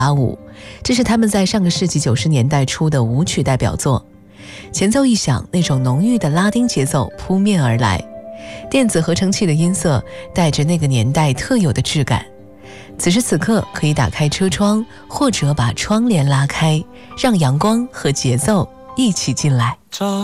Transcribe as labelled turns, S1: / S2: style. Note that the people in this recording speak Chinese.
S1: 舞，这是他们在上个世纪90年代初的舞曲代表作。前奏一响，那种浓郁的拉丁节奏扑面而来，电子合成器的音色带着那个年代特有的质感。此时此刻，可以打开车窗，或者把窗帘拉开，让阳光和节奏一起进来。